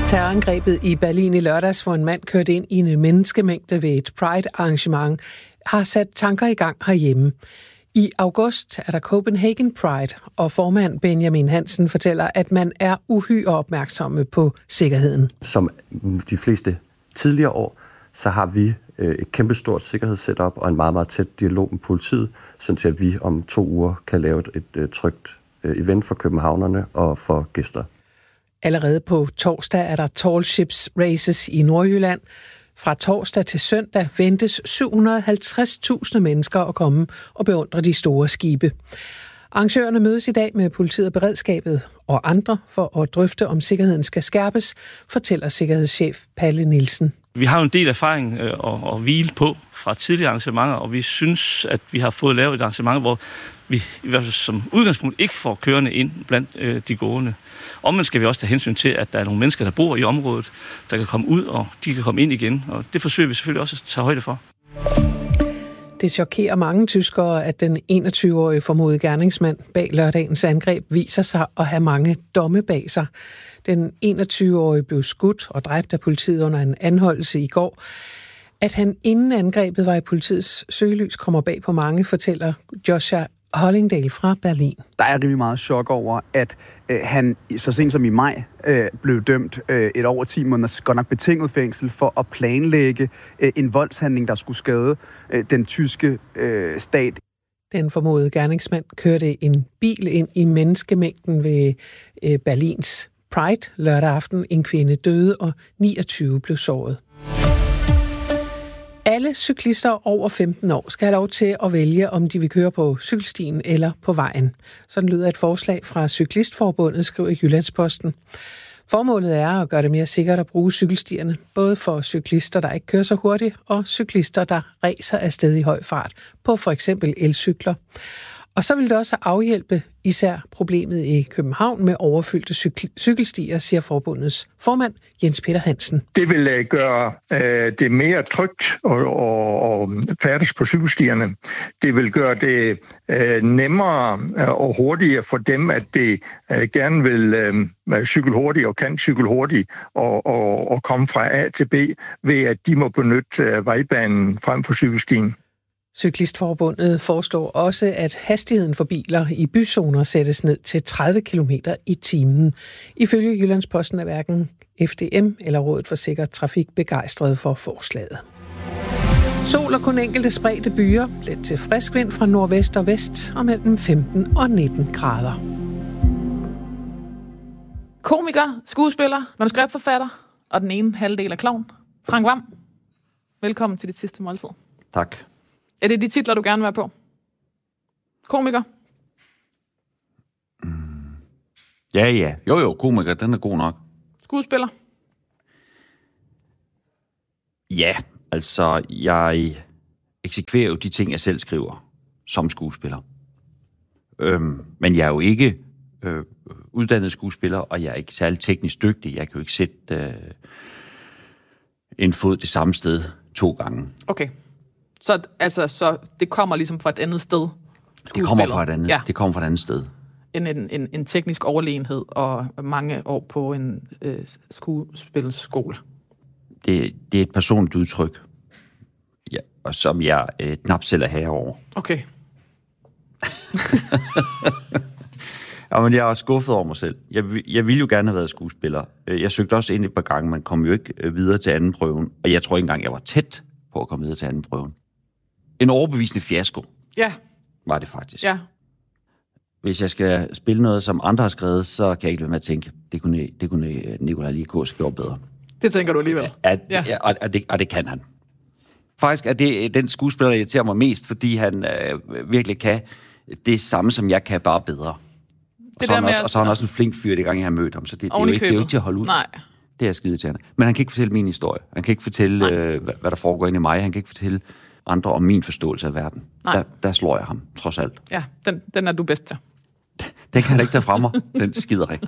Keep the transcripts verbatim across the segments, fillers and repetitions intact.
Terrorangrebet i Berlin i lørdags, hvor en mand kørte ind i en menneskemængde ved et Pride-arrangement, har sat tanker i gang herhjemme. I august er der Copenhagen Pride, og formand Benjamin Hansen fortæller, at man er uhyre opmærksomme på sikkerheden. Som de fleste tidligere år, så har vi et kæmpestort sikkerhedssetup og en meget, meget tæt dialog med politiet, sådan at vi om to uger kan lave et trygt event for københavnerne og for gæster. Allerede på torsdag er der Tall Ships Races i Nordjylland. Fra torsdag til søndag ventes syv hundrede og halvtreds tusind mennesker at komme og beundre de store skibe. Arrangørerne mødes i dag med politiet og beredskabet og andre for at drøfte, om sikkerheden skal skærpes, fortæller sikkerhedschef Palle Nielsen. Vi har jo en del erfaring at, at hvile på fra tidligere arrangementer, og vi synes, at vi har fået lavet et arrangement, hvor vi i hvert fald som udgangspunkt ikke får kørende ind blandt øh, de gående. Omvendt skal vi også tage hensyn til, at der er nogle mennesker, der bor i området, der kan komme ud, og de kan komme ind igen, og det forsøger vi selvfølgelig også at tage højde for. Det chokerer mange tyskere, at den enogtyve-årige formodede gerningsmand bag lørdagens angreb viser sig at have mange domme bag sig. Den enogtyve-årige blev skudt og dræbt af politiet under en anholdelse i går. At han inden angrebet var i politiets søgelys kommer bag på mange, fortæller Joshua Hollingdale fra Berlin. Der er rimelig meget chok over, at øh, han så sent som i maj øh, blev dømt øh, et over ti måneders godt nok betinget fængsel for at planlægge øh, en voldshandling, der skulle skade øh, den tyske øh, stat. Den formodede gerningsmand kørte en bil ind i menneskemængden ved øh, Berlins Pride lørdag aften. En kvinde døde, og niogtyve blev såret. Alle cyklister over femten år skal have lov til at vælge, om de vil køre på cykelstien eller på vejen. Sådan lyder et forslag fra Cyklistforbundet, skriver Jyllandsposten. Formålet er at gøre det mere sikkert at bruge cykelstierne, både for cyklister, der ikke kører så hurtigt, og cyklister, der ræser afsted i høj fart på for eksempel elcykler. Og så vil det også afhjælpe især problemet i København med overfyldte cykel- cykelstier, siger forbundets formand Jens Peter Hansen. Det vil uh, gøre uh, det mere trygt og, og, og færdes på cykelstierne. Det vil gøre det uh, nemmere uh, og hurtigere for dem, at det uh, gerne vil uh, cykle hurtigt og kan cykle hurtigt og, og, og komme fra A til B, ved at de må benytte uh, vejbanen frem for cykelstien. Cyklistforbundet foreslår også, at hastigheden for biler i byzoner sættes ned til tredive kilometer i timen. Ifølge Jyllandsposten er hverken F D M eller Rådet for Sikker Trafik begejstret for forslaget. Sol og kun enkelte spredte byer, lidt til frisk vind fra nordvest og vest og mellem femten og nitten grader. Komiker, skuespiller, manuskriptforfatter og den ene halvdel af klovn. Frank Hvam, velkommen til dit sidste måltid. Tak. Er det de titler, du gerne vil være på? Komiker? Mm. Ja, ja. Jo, jo, komiker, den er god nok. Skuespiller? Ja, altså, jeg eksekverer jo de ting, jeg selv skriver som skuespiller. Øhm, men jeg er jo ikke øh, uddannet skuespiller, og jeg er ikke særlig teknisk dygtig. Jeg kan jo ikke sætte øh, en fod det samme sted to gange. Okay. Så, altså, så det kommer ligesom fra et andet sted? Det kommer fra et andet, ja. det kommer fra et andet sted. En, en, en, en teknisk overlegenhed og mange år på en øh, skuespilskole. Det, det er et personligt udtryk, ja, og som jeg øh, knap selv er herover. Okay. Ja, men jeg er skuffet over mig selv. Jeg, jeg ville jo gerne have været skuespiller. Jeg søgte også ind et par gange, man kom jo ikke videre til anden prøven, og jeg tror ikke engang, jeg var tæt på at komme videre til anden prøven. En overbevisende fiasko. Ja. Var det faktisk. Ja. Hvis jeg skal spille noget, som andre har skrevet, så kan jeg ikke lade med at tænke, det kunne, det kunne Nikolaj Lie gjort bedre. Det tænker du alligevel? Ja, ja. Og, og, det, og det kan han. Faktisk er det den skuespiller, der irriterer mig mest, fordi han øh, virkelig kan det samme, som jeg kan, bare bedre. Og så, også, og så er han også en flink fyr, det gang jeg har mødt ham, så det, det, er, jo ikke, det er jo ikke til at holde ud. Nej. Det er skide til hende. Men han kan ikke fortælle min historie. Han kan ikke fortælle, øh, hvad, hvad der foregår inde i mig. Han kan ikke fortælle andre om min forståelse af verden. Der, der slår jeg ham, trods alt. Ja, den, den er du bedst til. Den kan han ikke tage fra mig, den skiderik.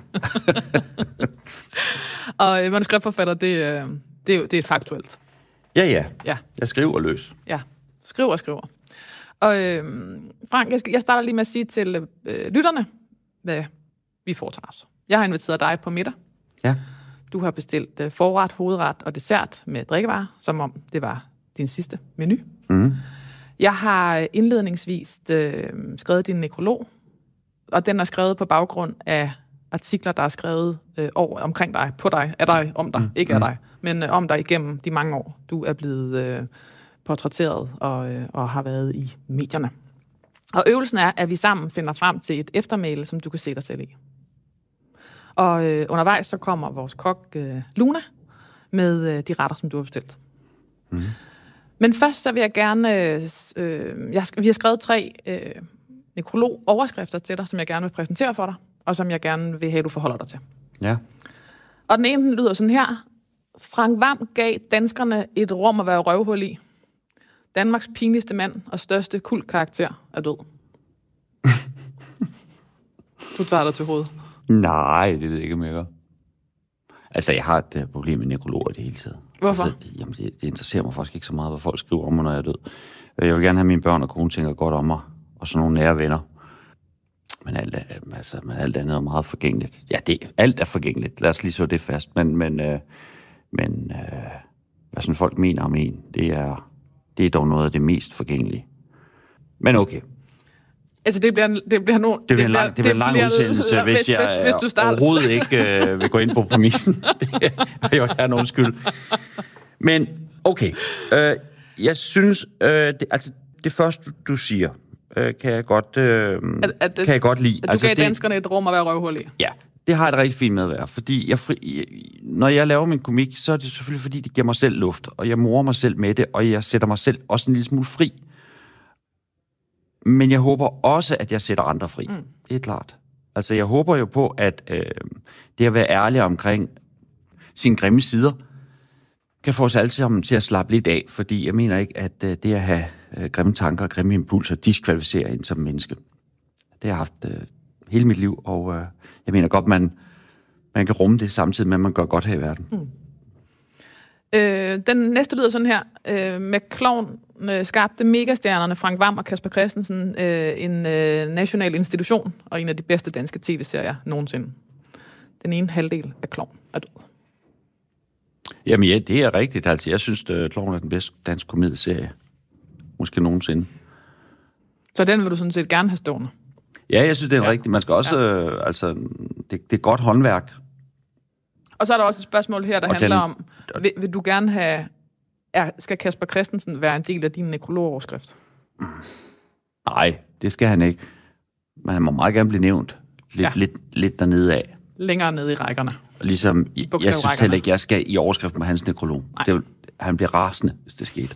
Og manuskriptforfatter, det, det, er jo, det er faktuelt. Ja, ja, ja. Jeg skriver løs. Ja, skriver og skriver. Og øh, Frank, jeg, skal, jeg starter lige med at sige til øh, lytterne, hvad vi foretager os. Jeg har inviteret dig på middag. Ja. Du har bestilt øh, forret, hovedret og dessert med drikkevarer, som om det var din sidste menu. Mm. Jeg har indledningsvis øh, skrevet din nekrolog, og den er skrevet på baggrund af artikler, der er skrevet øh, over, omkring dig, på dig, af dig, om dig, mm. ikke af dig, men øh, om dig igennem de mange år, du er blevet øh, portrætteret og, øh, og har været i medierne. Og øvelsen er, at vi sammen finder frem til et eftermæle, som du kan se dig selv i. Og øh, undervejs så kommer vores kok øh, Luna med øh, de retter, som du har bestilt. Mm. Men først så vil jeg gerne... Øh, jeg, vi har skrevet tre øh, nekrolog-overskrifter til dig, som jeg gerne vil præsentere for dig, og som jeg gerne vil have, at du forholder dig til. Ja. Og den ene lyder sådan her. Frank Hvam gav danskerne et rum at være røvhul i. Danmarks pinligste mand og største kultkarakter er død. Du tager dig til hovedet. Nej, det ved jeg ikke, om jeg gør. Altså, jeg har et uh, problem med nekrologer i det hele taget. Hvorfor? Altså, det, jamen, det, det interesserer mig faktisk ikke så meget, hvad folk skriver om mig, når jeg er død. Jeg vil gerne have mine børn og kone tænker godt om mig, og sådan nogle nære venner. Men alt, altså, men alt andet er meget forgængeligt. Ja, det, alt er forgængeligt. Lad os lige så det fast. Men, men, øh, men øh, hvad sådan folk mener om en, det er, det er dog noget af det mest forgængelige. Men okay. Altså, det bliver, det bliver, no, det bliver, det en lang, det bliver en lang udsendelse, hvis, hvis, jeg hvis, hvis du starter. overhovedet ikke øh, vil gå ind på præmissen. Det er jo en undskyld. Men okay. Øh, jeg synes, øh, det, altså det første, du, du siger, øh, kan jeg godt, øh, at, at, kan jeg godt lide. At du altså, gav det, danskerne et rum at være røvhul i. Ja, det har jeg et rigtig fint med at være. Fordi jeg fri, jeg, når jeg laver min komik, så er det selvfølgelig, fordi det giver mig selv luft, og jeg morer mig selv med det, og jeg sætter mig selv også en lille smule fri. Men jeg håber også, at jeg sætter andre fri. Mm. Det er klart. Altså, jeg håber jo på, at øh, det at være ærlig omkring sine grimme sider, kan få os alle sammen til at slappe lidt af, fordi jeg mener ikke, at øh, det at have øh, grimme tanker og grimme impulser diskvalificerer en som menneske. Det har jeg haft øh, hele mit liv, og øh, jeg mener godt, man, man kan rumme det samtidig med, at man gør godt her i verden. Mm. Øh, den næste lyder sådan her. Øh, med Klovn øh, skabte megastjernerne Frank Hvam og Kasper Christensen øh, en øh, national institution og en af de bedste danske tv-serier nogensinde. Den ene halvdel af Klovn er død. Jamen ja, det er rigtigt. Altså, jeg synes, at Klovn er den bedste danske komedieserie. Måske nogensinde. Så den vil du sådan set gerne have stående? Ja, jeg synes, det er ja. rigtigt. Man skal også... Ja. Øh, altså, det, det er godt håndværk. Og så er der også et spørgsmål her, der handler den, om, vil, vil du gerne have... Er, skal Kasper Christensen være en del af din nekrologoverskrift? Nej, det skal han ikke. Men han må meget gerne blive nævnt. Lidt, ja. lidt, lidt dernede af. Længere nede i rækkerne. Ligesom, jeg synes heller ikke, jeg skal i overskriften med hans nekrolog. Det, han bliver rasende, hvis det skete.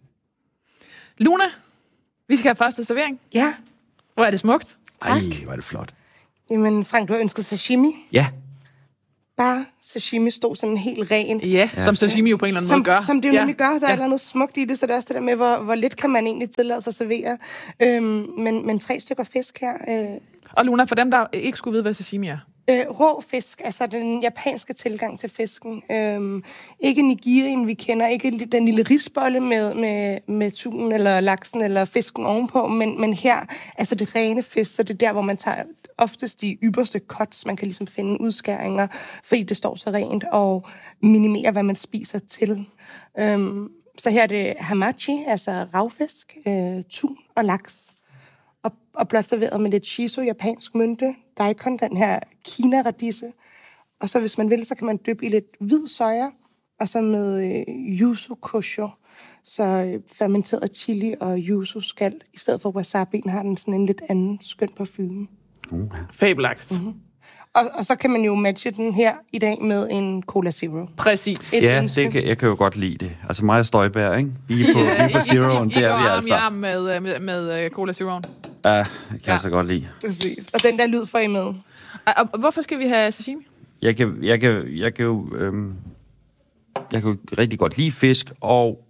Luna, vi skal have første servering. Ja. Hvor er det smukt. Tak. Ej, hvor er det flot. Jamen, Frank, du har ønsket sashimi. Ja. Bare sashimi stod sådan helt ren. Ja, ja, som sashimi jo på en eller anden som, måde gør. Som det jo ja. nemlig gør. Der er ja. et eller andet smukt i det, så det er også det der med, hvor, hvor lidt kan man egentlig tillade sig at servere. Øhm, men, men tre stykker fisk her. Øh. Og Luna, for dem, der ikke skulle vide, hvad sashimi er. Øh, rå fisk, altså den japanske tilgang til fisken. Øhm, ikke nigirien, vi kender, ikke den lille risbolle med, med, med tun eller laksen eller fisken ovenpå, men, men her, altså det rene fisk, så det er der, hvor man tager oftest de ypperste cuts, man kan ligesom finde udskæringer, fordi det står så rent, og minimere, hvad man spiser til. Øhm, så her er det hamachi, altså ravfisk, øh, tun og laks. Og, og blot serveret med lidt shiso, japansk mynte, daikon, den her kina-radisse. Og så hvis man vil, så kan man dyppe i lidt hvid soja, og så med øh, yuzu kosho, så øh, fermenteret chili og yuzu skal, i stedet for wasabi, har den sådan en lidt anden skøn parfume. Uh. Fabelagtigt. Mm-hmm. Og, og så kan man jo matche den her i dag med en Cola Zero. Præcis. Et ja, det kan, jeg kan jo godt lide det. Altså mig og Støjberg, ikke? Vi er på, ja, vi er på Zeroen, det er vi altså. I går arm med, med, med Cola Zeroen. Ja, det kan ja. jeg så godt lide. Præcis. Og den der lyd får I med. Og, og hvorfor skal vi have sashimi? Jeg kan, jeg kan, jeg kan jo... Øhm, jeg kan jo rigtig godt lide fisk, og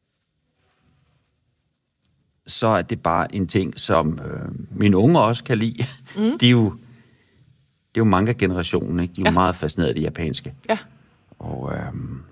så er det bare en ting, som øh, mine unge også kan lide. Mm. De er jo... Det er jo manga-generationen, ikke? De er jo ja. meget fascineret af det japanske. Ja. Og øhm,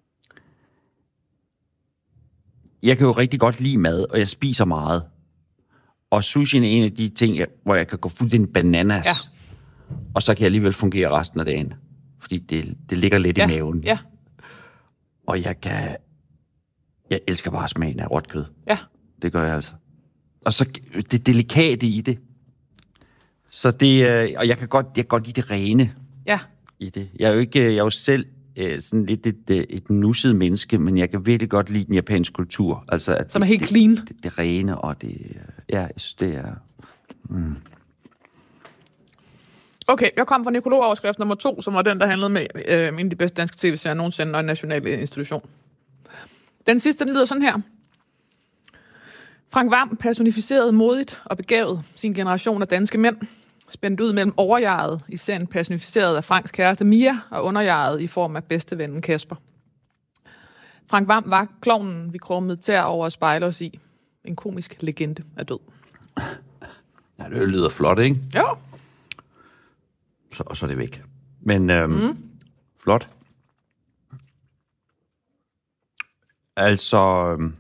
jeg kan jo rigtig godt lide mad, og jeg spiser meget. Og sushi er en af de ting, hvor jeg kan gå fuldstændig bananas. Ja. Og så kan jeg alligevel fungere resten af dagen. fordi det, det ligger lidt ja. i maven. Ja. Og jeg kan... Jeg elsker bare smagen af råt kød. Ja. Det gør jeg altså. Og så det delikate i det. Så det... Og jeg kan godt, jeg kan godt lide det rene ja. i det. Jeg er jo ikke... Jeg er jo selv sådan lidt et, et nusset menneske, men jeg kan virkelig godt lide den japanske kultur. Altså, at Som er det, helt det, clean. Det, det, det rene, og det... Ja, jeg synes, det er... Mm. Okay, jeg kom fra Nekrolog-overskrift nummer to, som var den, der handlede med øh, en af de bedste danske tv-serier nogensinde og en national institution. Den sidste, den lyder sådan her. Frank Hvam personificerede modigt og begavet sin generation af danske mænd, spændt ud mellem overjeget, i serien personificeret af Franks kæreste Mia, og underjeget i form af bedste vennen Kasper. Frank Hvam var klovnen, vi krummede tær over at spejle os i. En komisk legende er død. Ja, det lyder flot, ikke? Jo. Så, og så er det væk. Men øhm, mm. flot. Altså... Øhm,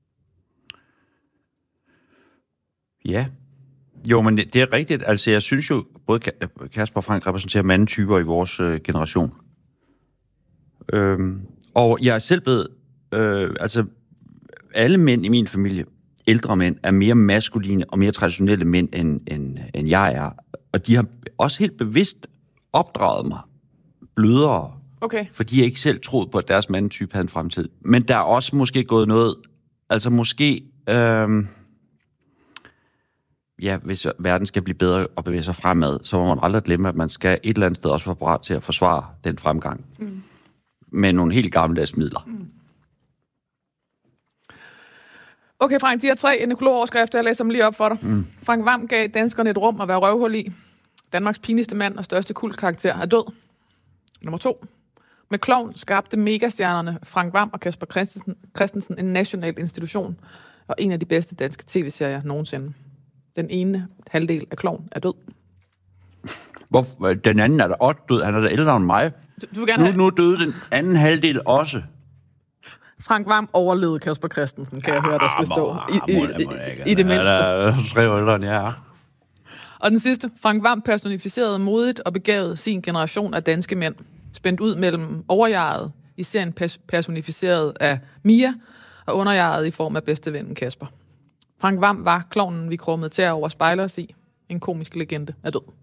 ja. Jo, men det, det er rigtigt. Altså, jeg synes jo, både Kasper og Frank repræsenterer mandetyper i vores øh, generation. Øhm, og jeg er selv blevet... Øh, altså, alle mænd i min familie, ældre mænd, er mere maskuline og mere traditionelle mænd, end, end, end jeg er. Og de har også helt bevidst opdraget mig blødere. Okay. Fordi jeg ikke selv troede på, at deres mandetype havde en fremtid. Men der er også måske gået noget... Altså måske... Øh, ja, hvis verden skal blive bedre og bevæge sig fremad, så må man aldrig glemme, at man skal et eller andet sted også være parat til at forsvare den fremgang. Mm. Med nogle helt gammeldags midler. Mm. Okay, Frank, de her tre nekrolog-overskrifter, jeg læser dem lige op for dig. Mm. Frank Hvam gav danskerne et rum at være røvhul i. Danmarks pinligste mand og største kultkarakter er død. Nummer to. Med klovn skabte megastjernerne Frank Hvam og Kasper Christensen, Christensen en national institution og en af de bedste danske tv-serier nogensinde. Den ene halvdel af klovn er død. Hvor, den anden er da også død. Han er da ældre end mig. Du, du vil gerne nu, have... nu døde den anden halvdel også. Frank Hvam overlevede Kasper Christensen, kan jeg høre, der skal stå. I, i, i, i det mindste. Ja, der er tre år ældre end jeg er. Og den sidste. Frank Hvam personificerede modigt og begavet sin generation af danske mænd. Spændt ud mellem overjeget, i serien personificeret af Mia, og underjeget i form af bedstevennen Kasper. Frank Hvam var klovnen, vi krummede tær over spejler os i. En komisk legende er død.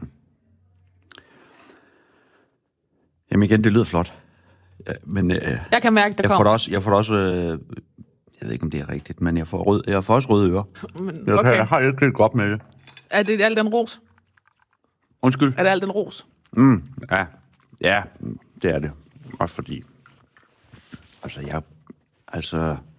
Jamen igen, det lyder flot. Ja, men, øh, jeg kan mærke, der jeg kommer. Får også, jeg får også... Øh, jeg ved ikke, om det er rigtigt, men jeg får, rød, jeg får også røde ører. Men, okay. jeg, jeg har ikke lidt godt med det. Er det alt den ros? Undskyld? Er det alt den ros? Mm, ja. Ja, det er det. Også fordi... Altså, jeg... Altså...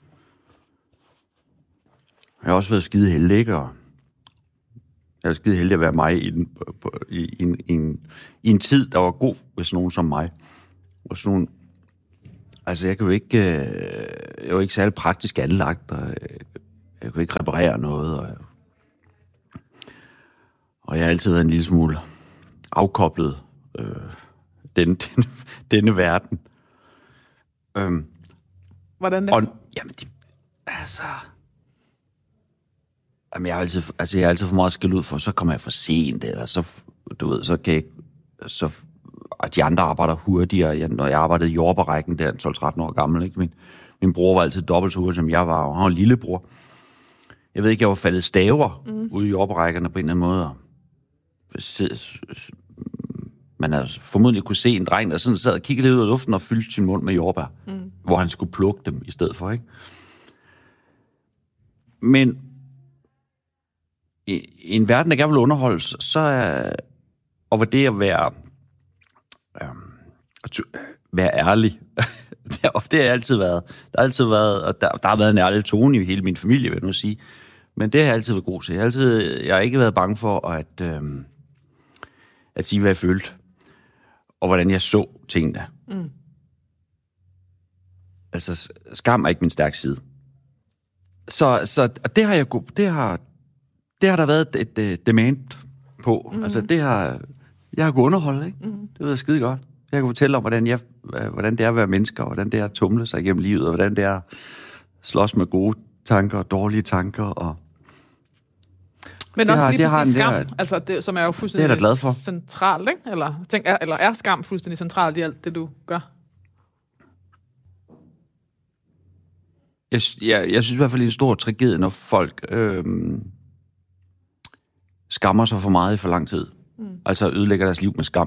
Jeg har også været skide heldig, ikke? Og jeg er skide heldig at være mig i, den, i, i, en, i, en, i en tid, der var god ved sådan nogen som mig. Og sådan nogen... Altså, jeg kan jo ikke... Jeg er jo ikke særlig praktisk anlagt, og jeg, jeg kan jo ikke reparere noget, og... Og jeg har altid været en lille smule afkoblet øh, denne, denne, denne verden. Øhm, Hvordan det? Og, jamen, de, altså... Jamen, jeg har altid, altså, jeg har altid for meget skæld ud for, så kommer jeg for sent, eller så, du ved, så kan jeg så, og de andre arbejder hurtigere. Jeg, når jeg arbejdede i jordberækken, der tolv tretten år gammel, ikke? Min, min bror var altid dobbelt så hurtig, som jeg var, og han var en lillebror. Jeg ved ikke, jeg var faldet staver mm. ude i jordberækkerne på en eller anden måde. Man havde formodentlig kunne se en dreng, der sådan sad og kiggede lidt ud af luften og fyldte sin mund med jordbær, mm. hvor han skulle plukke dem i stedet for, ikke? Men i, i en verden, der gerne vil underholdes, så er, og hvor det at være, øhm, at være ærlig, det har det har altid været. Der har altid været, og der, der har været en ærlig tone i hele min familie, vil jeg nu sige. Men det har jeg altid været god til. Jeg har, altid, jeg har ikke været bange for at, øhm, at sige, hvad jeg følte, og hvordan jeg så tingene. Mm. Altså, skam er ikke min stærke side. Så, så og det har jeg det har det har der været et, et demand på. Mm. Altså det har jeg har kunnet underholde, ikke? Mm. Det ved jeg skide godt. Jeg kan fortælle om hvordan jeg hvordan det er at være mennesker, og hvordan det er at tumle sig igennem livet, og hvordan det er at slås med gode tanker og dårlige tanker og Men det også har, lige præcis skam, der, altså det, som er jo fuldstændig det er glad for. centralt, ikke? Eller, tænk, er, eller er skam fuldstændig centralt i alt det, du gør? Jeg, jeg, jeg synes i hvert fald, det er en stor tragedie, når folk øh, skammer sig for meget i for lang tid. Mm. Altså ødelægger deres liv med skam.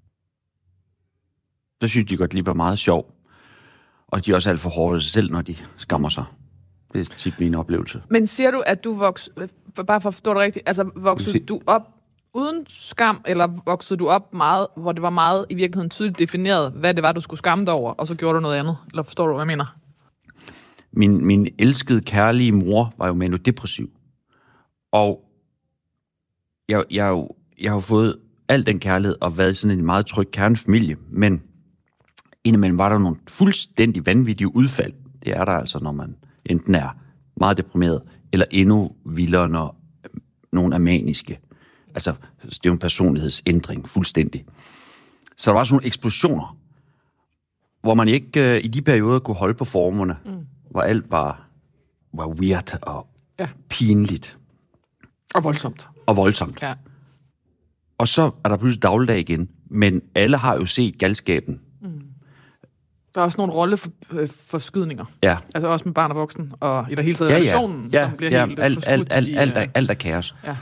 Så synes de godt lige bliver meget sjov. Og de er også alt for hårde sig selv, når de skammer sig. Det er tit min oplevelse. Men siger du, at du voksede, bare for at forstå det rigtigt, altså voksede du op uden skam, eller voksede du op meget, hvor det var meget i virkeligheden tydeligt defineret, hvad det var, du skulle skamme dig over, og så gjorde du noget andet? Eller forstår du, hvad jeg mener? Min, min elskede, kærlige mor var jo manodepressiv. Og jeg, jeg, jeg, jeg har jo fået al den kærlighed og været sådan en meget tryg kernefamilie, men indimellem var der nogle fuldstændig vanvittige udfald. Det er der altså, når man enten er meget deprimeret, eller endnu vildere, når nogen er maniske. Altså, det er jo en personlighedsændring, fuldstændig. Så der var sådan nogle eksplosioner, hvor man ikke uh, i de perioder kunne holde på formerne, mm. hvor alt var, var weird og ja. pinligt. Og voldsomt. Og voldsomt. Ja. Og så er der pludselig dagligdag igen, men alle har jo set galskaben. Mm. Der er også nogle rolleforskydninger. Ja. Altså også med barn og voksen, og i det hele taget ja, ja. relationen, ja, som bliver ja, helt alt, forskudt. Alt, alt, i, alt, uh... alt, alt er kaos. Ja.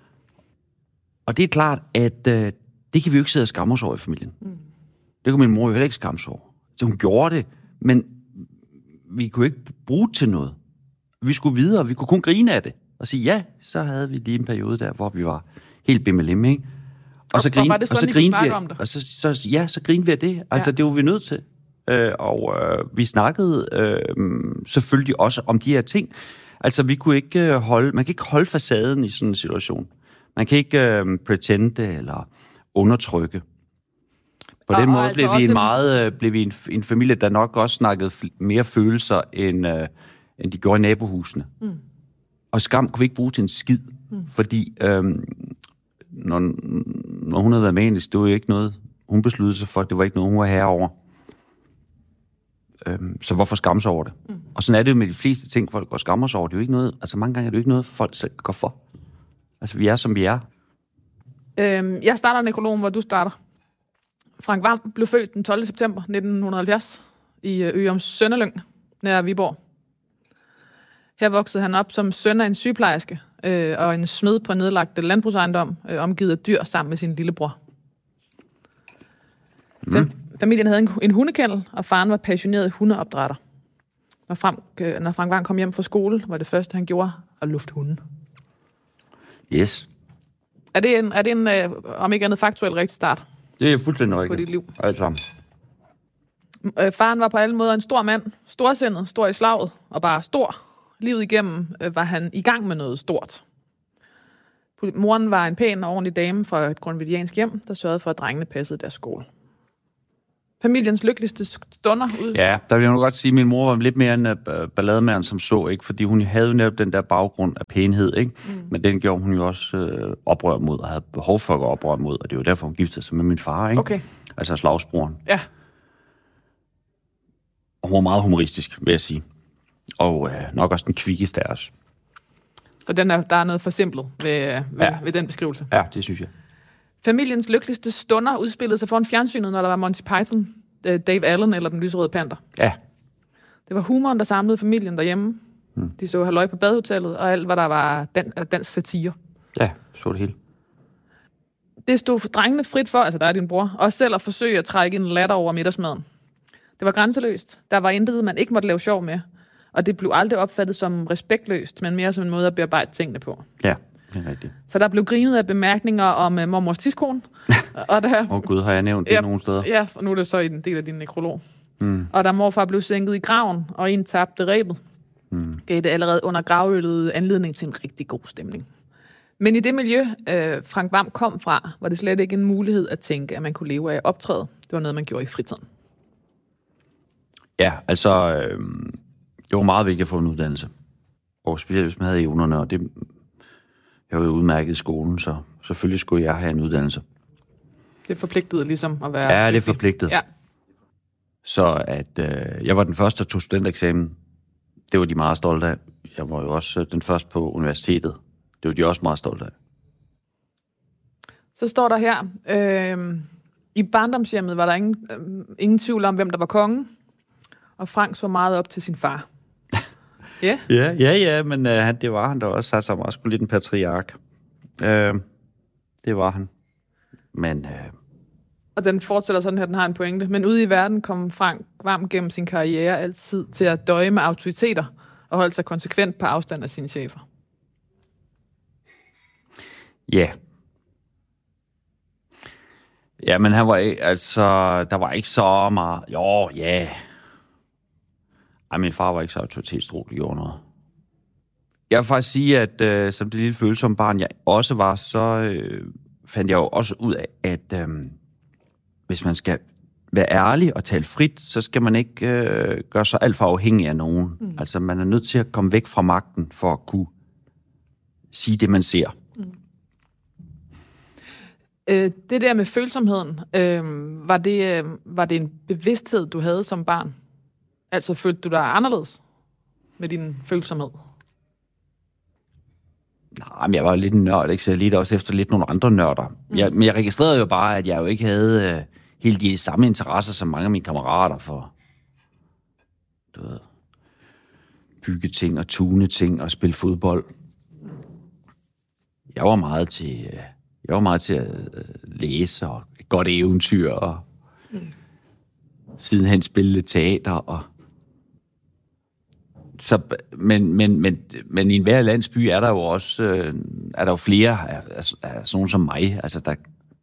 Og det er klart, at uh, det kan vi jo ikke sidde og skamme os over i familien. Mm. Det kunne min mor jo heller ikke skamme sig over. Så hun gjorde det, men vi kunne ikke bruge det til noget. Vi skulle videre, vi kunne kun grine af det. Og sige, ja, så havde vi lige en periode der, hvor vi var helt bimmelim, ikke? Og så grine, og var det sådan, og så grine vi, om det? og så, så, ja, så grine vi af det. Altså, ja. Det var vi nødt til. Øh, og øh, vi snakkede øh, selvfølgelig også om de her ting. Altså, vi kunne ikke holde, man kan ikke holde facaden i sådan en situation. Man kan ikke øh, pretende eller undertrykke. På den og, måde og altså blev vi en meget, øh, blev vi en, en familie, der nok også snakkede mere følelser, end, øh, end de gjorde i nabohusene. Mm. Og skam kunne vi ikke bruge til en skid, mm. fordi øh, når, når hun havde været manisk, det var jo ikke noget, hun besluttede sig for, det var ikke noget, hun var herre over. Øh, så hvorfor skamme sig over det? Mm. Og sådan er det jo med de fleste ting, folk går og skammer sig over. Det er jo ikke noget, altså mange gange er det jo ikke noget, folk selv går for. Altså vi er, som vi er. Øhm, jeg starter nekrologen, hvor du starter. Frank Hvam blev født den tolvte september nitten halvfjerds i Ørum Sønderlyng, nær Viborg. Her voksede han op som søn af en sygeplejerske øh, og en smed på nedlagte landbrugsejendom, øh, omgivet af dyr sammen med sin lillebror. Mm. Familien havde en, en hundekennel, og faren var passioneret hundeopdrætter. Når Frank, øh, når Frank Hvam kom hjem fra skole, var det første, han gjorde, at lufte hunden. Yes. Er det en, er det en øh, om ikke andet faktuel rigtig start? Det er fuldstændig rigtigt. På dit liv. Alt sammen. Øh, faren var på alle måder en stor mand, storsindet, stor i slaget, og bare stor. Livet igennem øh, var han i gang med noget stort. Moren var en pæn og ordentlig dame fra et grundvidiansk hjem, der sørgede for, at drengene passede deres skole. Familiens lykkeligste stunder ud. Ja, der vil jeg nu godt sige, at min mor var lidt mere en uh, ballademand som så, ikke? Fordi hun havde jo netop den der baggrund af pænhed, ikke? Mm. Men den gjorde hun jo også uh, oprør mod, og havde behov for at gå oprør mod, og det var derfor, hun giftede sig med min far, ikke? Okay. Altså slagsbroren. Ja. Og hun var meget humoristisk, vil jeg sige. Og uh, nok også den kvikkeste af os. Så den er, der er noget forsimplet ved, ved, ja. ved den beskrivelse? Ja, det synes jeg. Familiens lykkeligste stunder udspillede sig foran fjernsynet, når der var Monty Python, Dave Allen eller Den Lyserøde Panter. Ja. Det var humoren, der samlede familien derhjemme. Hmm. De så halløj på badehotellet, og alt, hvad der var dan- dansk satire. Ja, så det hele. Det stod for drengene frit for, altså der er din bror, også selv at forsøge at trække en latter over middagsmaden. Det var grænseløst. Der var intet, man ikke måtte lave sjov med. Og det blev aldrig opfattet som respektløst, men mere som en måde at bearbejde tingene på. Ja, det er rigtigt. Så der blev grinet af bemærkninger om uh, mormors tidskone. og der, Åh oh, gud, har jeg nævnt det ja, nogle steder? Ja, og nu er det så i en del af din nekrolog. Mm. Og da morfar blev sænket i graven, og en tabte rebet, mm. gav det allerede under gravøllet anledning til en rigtig god stemning. Men i det miljø, øh, Frank Hvam kom fra, var det slet ikke en mulighed at tænke, at man kunne leve af optræde. Det var noget, man gjorde i fritiden. Ja, altså... Øh... Det var meget vigtigt at få en uddannelse. Og specielt hvis man havde evnerne, og det... Jeg var jo udmærket i skolen, så selvfølgelig skulle jeg have en uddannelse. Det er forpligtet ligesom at være... Ja, det er forpligtet. Ja. Så at øh, jeg var den første, der tog studentereksamen. Det var de meget stolte af. Jeg var jo også den første på universitetet. Det var de også meget stolte af. Så står der her, øh, i barndomshjemmet var der ingen, øh, ingen tvivl om, hvem der var kongen, og Frank så meget op til sin far. Ja, ja, ja, ja, men øh, han, det var han da også. Altså, han var sgu lidt en patriark. Øh, det var han. Men... Øh... Og den fortsætter sådan her, den har en pointe. Men ude i verden kom Frank varmt gennem sin karriere altid til at døje med autoriteter og holde sig konsekvent på afstand af sine chefer. Ja. Yeah. Ja, men han var ikke, altså, der var ikke så meget... Jo, ja... Yeah. Ej, min far var ikke så autoritetstro, det gjorde noget. Jeg vil faktisk sige, at øh, som det lille følsomme barn, jeg også var, så øh, fandt jeg jo også ud af, at øh, hvis man skal være ærlig og tale frit, så skal man ikke øh, gøre sig alt for afhængig af nogen. Mm. Altså, man er nødt til at komme væk fra magten for at kunne sige det, man ser. Mm. Øh, det der med følsomheden, øh, var, det, øh, var det en bevidsthed, du havde som barn? Altså, følte du dig anderledes med din følsomhed? Nej, men jeg var lidt en nørd, ikke? Så jeg ledte også efter lidt nogle andre nørder. Mm. Jeg, men jeg registrerede jo bare, at jeg jo ikke havde øh, helt de samme interesser som mange af mine kammerater for du ved, bygge ting og tune ting og spille fodbold. Jeg var meget til, øh, jeg var meget til at øh, læse og et godt eventyr og mm. sidenhen spille teater og Så, men, men, men, men i enhver landsby er der jo også øh, er der jo flere af, af, af sådan som mig, altså der,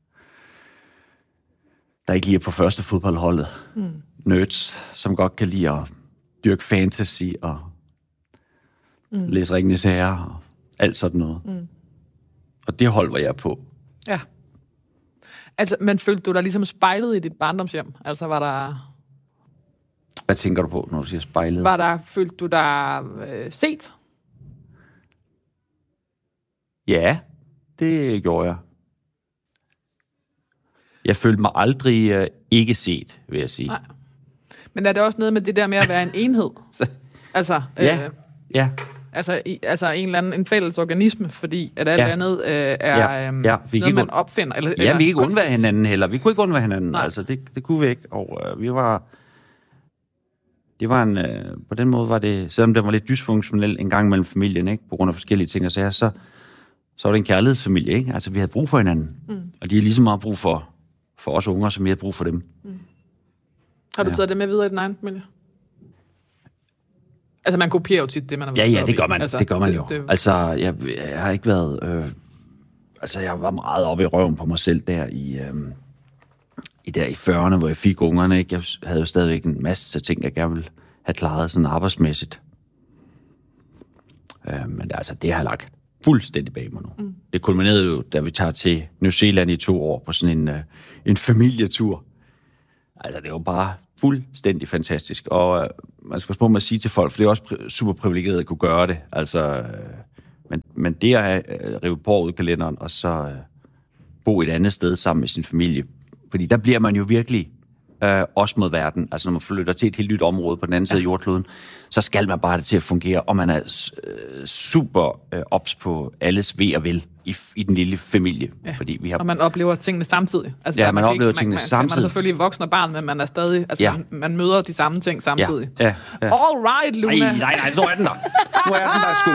der ikke lige er på første fodboldholdet. Mm. Nerds, som godt kan lide at dyrke fantasy og mm. læse Ringenes Herre og alt sådan noget. Mm. Og det hold var jeg på. Ja. Altså, men følte du dig ligesom spejlet i dit barndomshjem? Altså, var der... Hvad tænker du på, når du siger spejlet? Var der, følte du dig øh, set? Ja, det gjorde jeg. Jeg følte mig aldrig øh, ikke set, vil jeg sige. Nej. Men er det også noget med det der med at være en enhed? altså, ja, øh, ja. Altså, i, altså en eller anden en fælles organisme, fordi at alt ja. andet øh, er ja. Ja. Vi noget, man opfinder. Eller, ja, eller vi ikke undvære hinanden heller. Vi kunne ikke undvære hinanden. Nej. Altså, det, det kunne vi ikke. Og øh, vi var... Det var en, øh, på den måde var det, selvom det var lidt dysfunktionel en gang mellem familien, ikke, på grund af forskellige ting og sager, så, så var det en kærlighedsfamilie, ikke? Altså, vi havde brug for hinanden. Mm. Og de har lige så meget brug for, for os unger, som vi havde brug for dem. Mm. Har du ja. taget det med videre i din egen familie? Altså, man kopierer jo tit det, man har været Ja, ja, det gør man, altså, det gør man jo. Det, det... Altså, jeg, jeg har ikke været... Øh, altså, jeg var meget oppe i røven på mig selv der i... Øh, I der i fyrrerne, hvor jeg fik ungerne, ikke? Jeg havde jo stadigvæk en masse ting, jeg gerne ville have klaret sådan arbejdsmæssigt. Øh, men altså, det har jeg lagt fuldstændig bag mig nu. Mm. Det kulminerede jo, da vi tager til New Zealand i to år på sådan en, uh, en familietur. Altså, det var bare fuldstændig fantastisk. Og uh, man skal passe på med at sige til folk, for det er også pri- super privilegeret at kunne gøre det. Altså, uh, men, men det at uh, rive på ud i kalenderen, og så uh, bo et andet sted sammen med sin familie, fordi der bliver man jo virkelig øh, også mod verden. Altså når man flytter til et helt nyt område på den anden side af jordkloden, så skal man bare have det til at fungere, og man er øh, super øh, ops på alles ved og vel i, i den lille familie. Ja. Fordi vi har... Og man oplever tingene samtidig. Altså, ja, der, man, man oplever ikke, tingene man, samtidig. Man er selvfølgelig voksen og barn, men man er stadig... Altså, ja. man, man møder de samme ting samtidig. Ja. Ja. Ja. All right, Luna! Nej, nej, nej, nu er den der. Nu er den der sgu.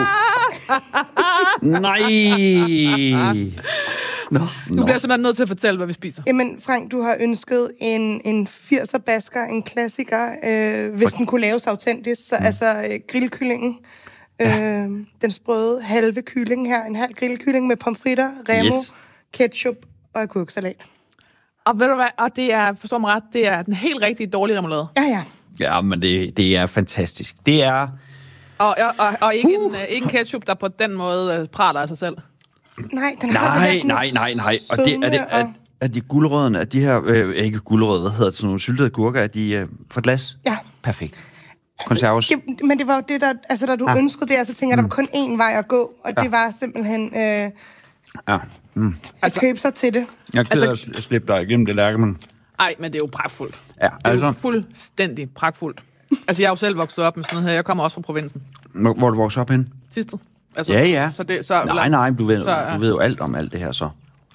Nej... Nå, du bliver simpelthen nødt til at fortælle, hvad vi spiser. Jamen, Frank, du har ønsket en, en firser basker, en klassiker, øh, hvis For... den kunne laves autentisk. Så mm. altså øh, grillkyllingen, øh, ja. den sprøde halve kylling her, en halv grillkylling med pomfritter, remo, yes. ketchup og agurksalat. Og ved du hvad, og det er, forstår mig ret, det er den helt rigtig dårlige remoulade. Ja, ja. Ja, men det, det er fantastisk. Det er... Og, og, og, og ikke, uh. en, ikke en ketchup, der på den måde praler af sig selv. Nej, den har nej, det nej, nej, nej. Og det, er, det, er, er de guldrødderne, er de her, øh, ikke guldrødder, hvad hedder det, sådan nogle syltede gurker, er de øh, fra glas? Ja. Perfekt. Konserves. Altså, det, men det var jo det, der, altså da du ja. ønskede det, så tænker jeg, mm. der var kun én vej at gå, og ja. det var simpelthen øh, ja. mm. at altså, købe sig til det. Jeg gider altså, at slippe dig igennem det, Lærkemann. Ej, men det er jo pragtfuldt. Ja, det er altså, jo fuldstændig pragtfuldt. Altså, jeg er jo selv vokset op med sådan noget her. Jeg kommer også fra provinsen. Hvor, hvor du vokset op hen? Sidste. Altså, ja, ja. Så det, så, nej, nej, du ved, så, ja. du ved jo alt om alt det her, så.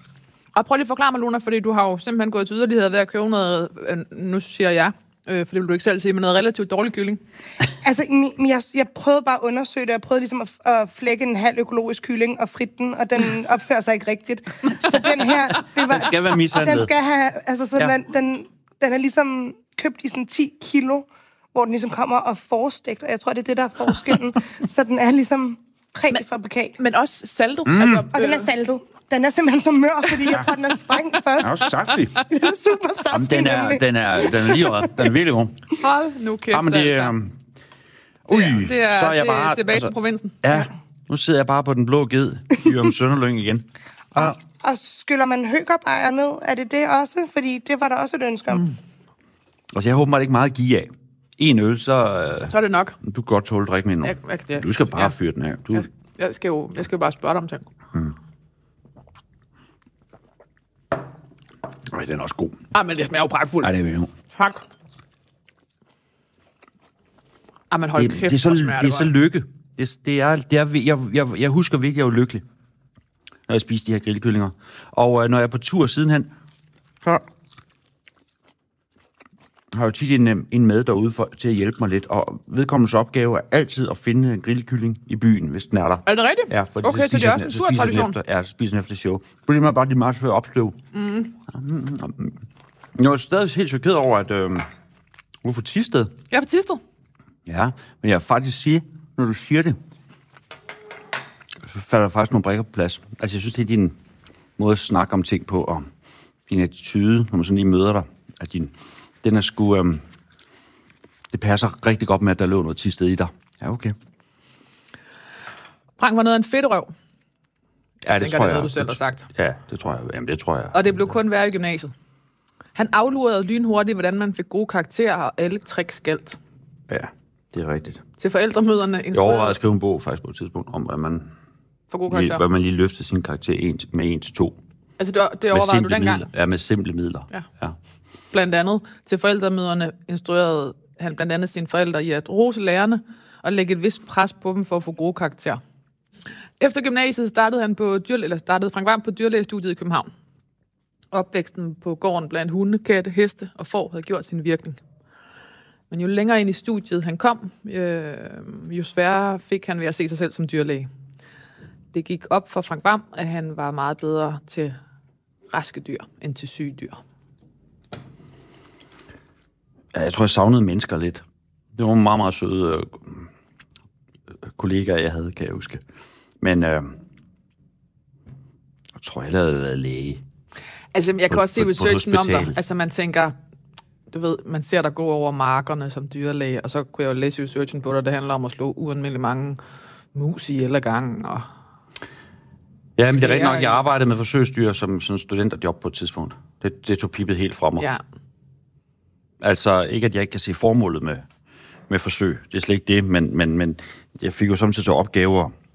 Og prøv lige at forklare mig, Luna, fordi du har jo simpelthen gået til yderligheder ved at købe noget, øh, nu siger jeg, øh, for det vil du ikke selv sige, men noget relativt dårlig kylling. Altså, jeg, jeg prøvede bare at undersøge det. Jeg prøvede ligesom at, at flække en halv økologisk kylling og fritte den, og den opfører sig ikke rigtigt. Så den her... Det var, den skal være mishandlet. Den skal have... Altså, så ja. den, den, den er ligesom købt i sådan ti kilo, hvor den ligesom kommer og forstegt, og jeg tror, det er det, der er forskellen. Så den er ligesom præfabrikat. Men også saltet. Mm. Altså, og den er saltet. Den er simpelthen så mør, fordi jeg tror, den er sprængt først. Den er også saftig. Den er super saftig. Jamen, den, er, den, er, den er lige rød. Den er virkelig god. Hold nu kæft, Jamen, det, altså. Um, ui, det er, så er jeg det bare... er tilbage altså, til provinsen. Ja, nu sidder jeg bare på den blå ged i om Sønderlyng igen. Og, og skyller man høgerbejer ned? Er det det også? Fordi det var der også et ønske om. Mm. Altså, jeg håber mig ikke meget at give af. En øl, så... Så er det nok. Du kan godt tåle at drikke mindre. Jeg, jeg, jeg, du skal bare ja. fyre den af. Du... Jeg, jeg, skal jo, jeg skal jo bare spørge dig om ting. Mm. Ej, den er også god. Ah, men det smager jo pragtfuldt. Ej, det er virkelig. Tak. Ah, men hold det, kæft, det er så, det, det er så lykke. Det, det er, det er, jeg, jeg, jeg husker virkelig, jeg er lykkelig, når jeg spiser de her grillkyllinger. Og øh, når jeg er på tur sidenhen, så har jeg jo tit en, en med derude for, til at hjælpe mig lidt. Og vedkommendes opgave er altid at finde en grillkylling i byen, hvis den er der. Er det rigtigt? Ja, for okay, så, så det er også en sur tradition. Efter, ja, så spiser den efter show. Fordi man bare lige meget før opstøv. Mm. Jeg er stadig helt chokeret over, at... Øh, hvorfor Thisted? Jeg er fra Thisted. Ja, men jeg vil faktisk sige, når du siger det, så falder der faktisk nogle brikker på plads. Altså, jeg synes, det er din måde at snakke om ting på, og din attitude, når man sådan lige møder dig, at din, den er sgu... Øhm, det passer rigtig godt med, at der lå noget Thisted i dig. Ja, okay. Frank var noget af en fedterøv. Jeg ja, det tænker, tror det er jeg. noget, du selv har sagt. Ja, det tror jeg. Jamen, det tror jeg. Og det blev kun værre i gymnasiet. Han aflurede lynhurtigt, hvordan man fik gode karakterer og alle tricks galt. Ja, det er rigtigt. Til forældremøderne instruerede... instruerede... Jeg overvejede at skrive en bog faktisk på et tidspunkt, om hvordan man, for gode karakterer. Lige, man lige løftede sin karakter en, med en til to. Altså, det, det overvejede du dengang? Midler. Ja, med simple midler. Ja. ja. Blandt andet til forældremøderne instruerede han blandt andet sine forældre i at rose lærerne og lægge et vist pres på dem for at få gode karakterer. Efter gymnasiet startede han på dyr, eller startede Frank Hvam på dyrlægestudiet i København. Opvæksten på gården blandt hunde, katte, heste og får havde gjort sin virkning. Men jo længere ind i studiet han kom, øh, jo sværere fik han ved at se sig selv som dyrlæge. Det gik op for Frank Hvam, at han var meget bedre til raske dyr end til syge dyr. Ja, jeg tror, jeg savnede mennesker lidt. Det var meget, meget søde øh, kollegaer, jeg havde, kan jeg huske. Men øh, jeg tror, jeg havde været læge. Altså, jeg kan på, også se på, researchen om dig. Altså, man tænker, du ved, man ser dig gå over markerne som dyrlæge, og så kunne jeg jo læse researchen på dig, det handler om at slå uanmeldeligt mange mus i eller gang, og... Ja, men det er rigtigt nok, jeg arbejdede med forsøgsdyr som sådan studenterjob på et tidspunkt. Det, det tog pippet helt fra mig. Ja. Altså, ikke at jeg ikke kan se formålet med, med forsøg. Det er slet ikke det, men, men, men jeg fik jo samtidig til opgaver